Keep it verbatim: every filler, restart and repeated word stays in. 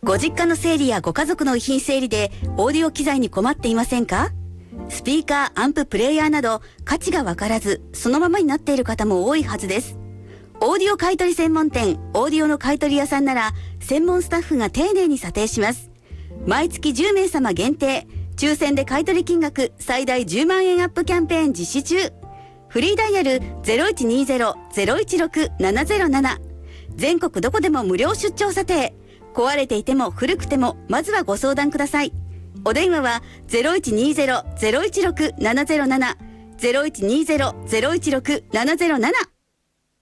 ご実家の整理やご家族の遺品整理でオーディオ機材に困っていませんか？スピーカー、アンプ、プレイヤーなど価値がわからずそのままになっている方も多いはずです。オーディオ買取専門店オーディオの買取屋さんなら専門スタッフが丁寧に査定します。毎月じゅうめいさま限定抽選で買取金額最大じゅうまんえんアップキャンペーン実施中。フリーダイヤル ゼロいちにゼロ ゼロいちろく ななゼロなな。全国どこでも無料出張査定。壊れていても古くてもまずはご相談ください。お電話は ゼロいちにゼロ ゼロいちろく ななゼロなな ゼロいちにゼロ ゼロいちろく ななゼロなな。